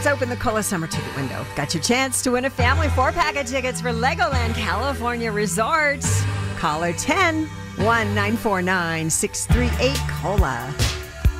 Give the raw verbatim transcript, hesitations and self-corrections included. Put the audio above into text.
open the Cola Summer Ticket window. Got your chance to win a family four-pack of tickets for Legoland California Resort. Caller ten, one nine four nine, six three eight, COLA.